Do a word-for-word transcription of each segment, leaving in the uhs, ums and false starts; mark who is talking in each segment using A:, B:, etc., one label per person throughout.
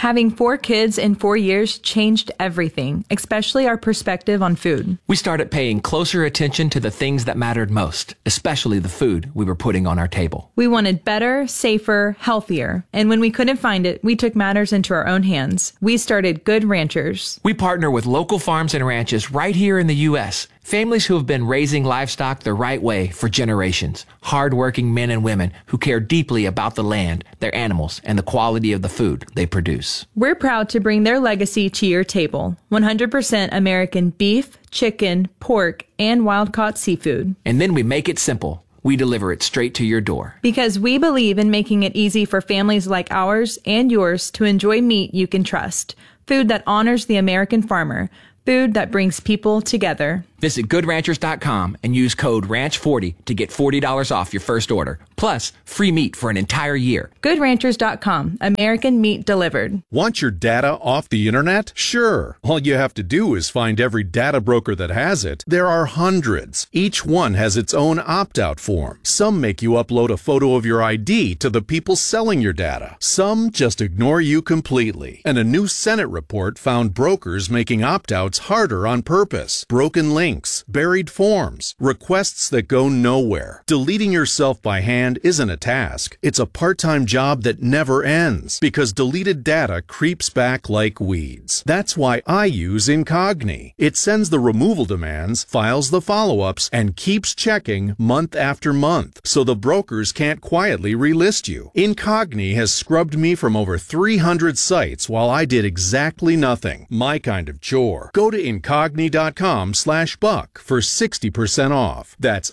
A: Having four kids in four years changed everything, especially our perspective on food.
B: We started paying closer attention to the things that mattered most, especially the food we were putting on our table.
A: We wanted better, safer, healthier. And when we couldn't find it, we took matters into our own hands. We started Good Ranchers.
B: We partner with local farms and ranches right here in the U S Families who have been raising livestock the right way for generations. Hard-working men and women who care deeply about the land, their animals, and the quality of the food they produce.
A: We're proud to bring their legacy to your table. one hundred percent American beef, chicken, pork, and wild-caught seafood.
B: And then we make it simple. We deliver it straight to your door.
A: Because we believe in making it easy for families like ours and yours to enjoy meat you can trust. Food that honors the American farmer. Food that brings people together.
B: Visit good ranchers dot com and use code ranch forty to get forty dollars off your first order. Plus, free meat for an entire year.
A: good ranchers dot com. American meat delivered.
C: Want your data off the internet? Sure. All you have to do is find every data broker that has it. There are hundreds. Each one has its own opt-out form. Some make you upload a photo of your I D to the people selling your data. Some just ignore you completely. And a new Senate report found brokers making opt-outs harder on purpose. Broken links, buried forms, requests that go nowhere. Deleting yourself by hand isn't a task. It's a part-time job that never ends because deleted data creeps back like weeds. That's why I use Incogni. It sends the removal demands, files the follow-ups, and keeps checking month after month so the brokers can't quietly relist you. Incogni has scrubbed me from over three hundred sites while I did exactly nothing. My kind of chore. Go to incogni dot com slash buck for sixty percent off. That's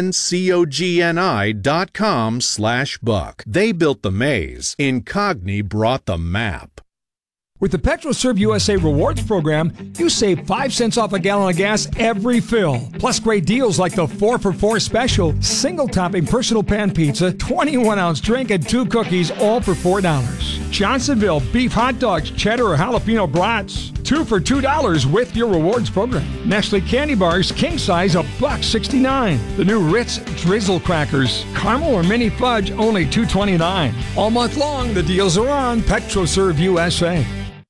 C: I-N-C-O-G-N-I dot com slash buck. They built the maze. Incogni brought the map.
D: With the PetroServe U S A Rewards Program, you save five cents off a gallon of gas every fill. Plus great deals like the four for four special, single-topping personal pan pizza, twenty-one ounce drink, and two cookies, all for four dollars. Johnsonville beef hot dogs, cheddar or jalapeno brats, two for two dollars with your rewards program. Nestle candy bars, king size, a buck sixty-nine. The new Ritz Drizzle crackers, caramel or mini fudge, only two twenty-nine. All month long, the deals are on PetroServe U S A.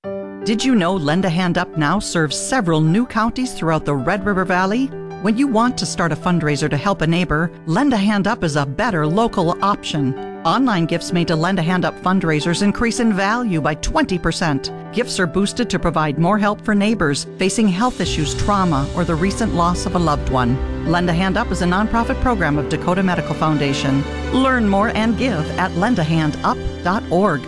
E: Did you know Lend a Hand Up now serves several new counties throughout the Red River Valley? When you want to start a fundraiser to help a neighbor, Lend a Hand Up is a better local option. Online gifts made to Lend a Hand Up fundraisers increase in value by twenty percent. Gifts are boosted to provide more help for neighbors facing health issues, trauma, or the recent loss of a loved one. Lend a Hand Up is a nonprofit program of Dakota Medical Foundation. Learn more and give at lend a hand up dot org.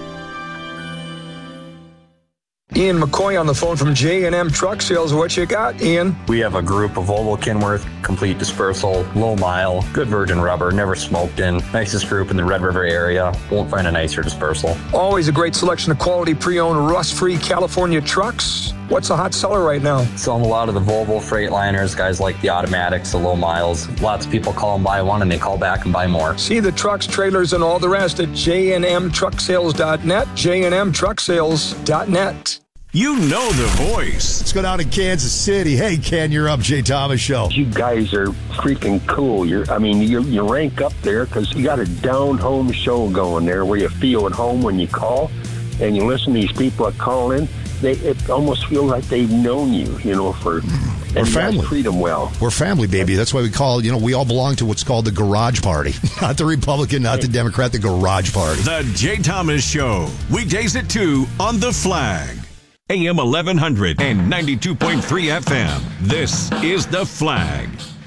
F: Ian McCoy on the phone from J and M Truck Sales. What you got, Ian?
G: We have a group of Volvo Kenworth, complete dispersal, low mile, good virgin rubber, never smoked in. Nicest group in the Red River area. Won't find a nicer dispersal.
F: Always a great selection of quality pre-owned, rust-free California trucks. What's a hot seller right now?
G: Selling a lot of the Volvo Freightliners, guys like the automatics, the low miles. Lots of people call and buy one and they call back and buy more.
F: See the trucks, trailers, and all the rest at j and m truck sales dot net, j and m truck sales dot net.
H: You know the voice.
I: Let's go down to Kansas City. Hey, Ken, you're up, Jay Thomas Show.
J: You guys are freaking cool. You're, I mean, you you rank up there because you got a down-home show going there where you feel at home when you call and you listen to these people that call in. They it almost feels like they've known you, you know, for
I: We're
J: and
I: family.
J: You guys treat them well.
I: We're family, baby. That's why we call, you know, we all belong to what's called the Garage Party. Not the Republican, not the Democrat, the Garage Party.
H: The Jay Thomas Show. Weekdays at two on The Flag. A M eleven hundred and ninety-two point three F M. This is The Flag.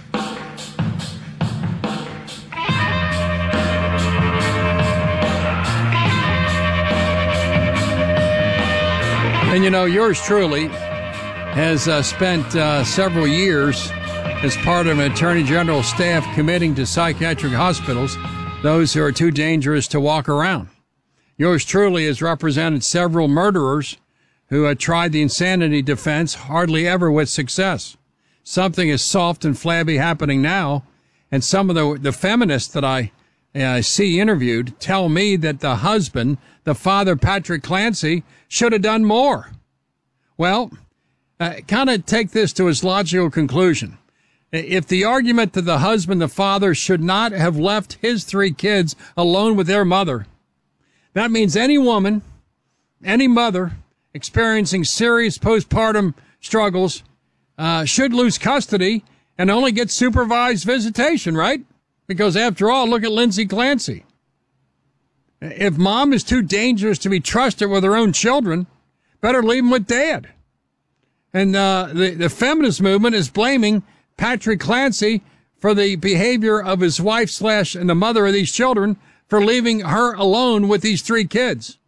K: And you know, yours truly has uh, spent uh, several years as part of an Attorney General staff committing to psychiatric hospitals those who are too dangerous to walk around. Yours truly has represented several murderers who had tried the insanity defense, hardly ever with success. Something is soft and flabby happening now, and some of the, the feminists that I uh, see interviewed tell me that the husband, the father, Patrick Clancy, should have done more. Well, uh, kind of take this to its logical conclusion. If the argument that the husband, the father, should not have left his three kids alone with their mother, that means any woman, any mother experiencing serious postpartum struggles uh, should lose custody and only get supervised visitation, right? Because after all, look at Lindsay Clancy. If mom is too dangerous to be trusted with her own children, better leave them with dad. And uh, the, the feminist movement is blaming Patrick Clancy for the behavior of his wife slash and the mother of these children for leaving her alone with these three kids.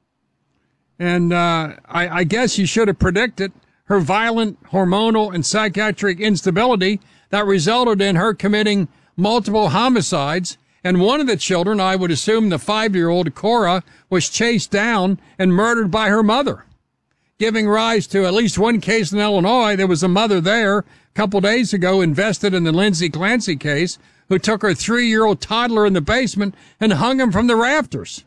K: And uh, I, I guess you should have predicted her violent hormonal and psychiatric instability that resulted in her committing multiple homicides. And one of the children, I would assume the five-year-old Cora, was chased down and murdered by her mother, giving rise to at least one case in Illinois. There was a mother there a couple days ago invested in the Lindsay Clancy case who took her three-year-old toddler in the basement and hung him from the rafters.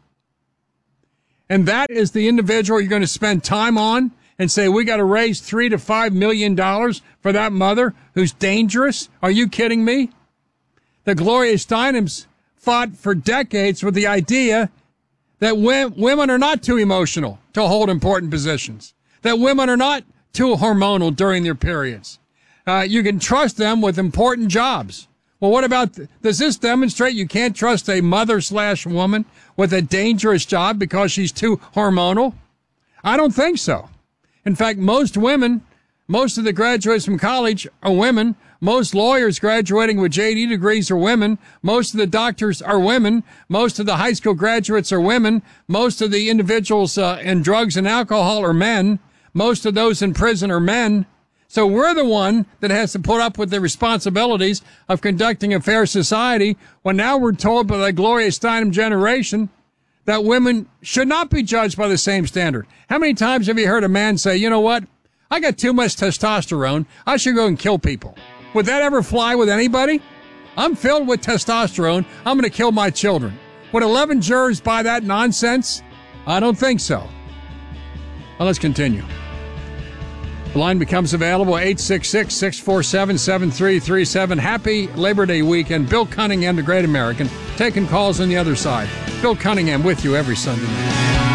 K: And that is the individual you're going to spend time on and say, we got to raise three to five million dollars for that mother who's dangerous? Are you kidding me? The Gloria Steinems fought for decades with the idea that women are not too emotional to hold important positions, that women are not too hormonal during their periods. Uh, you can trust them with important jobs. Well, what about, th- does this demonstrate you can't trust a mother slash woman with a dangerous job because she's too hormonal? I don't think so. In fact, most women, most of the graduates from college are women. Most lawyers graduating with J D degrees are women. Most of the doctors are women. Most of the high school graduates are women. Most of the individuals uh, in drugs and alcohol are men. Most of those in prison are men. So we're the one that has to put up with the responsibilities of conducting a fair society when now we're told by the Gloria Steinem generation that women should not be judged by the same standard. How many times have you heard a man say, you know what, I got too much testosterone, I should go and kill people? Would that ever fly with anybody? I'm filled with testosterone, I'm going to kill my children. Would eleven jurors buy that nonsense? I don't think so. Well, let's continue. The line becomes available, eight six six, six four seven, seven three three seven. Happy Labor Day weekend. Bill Cunningham, the Great American, taking calls on the other side. Bill Cunningham with you every Sunday night.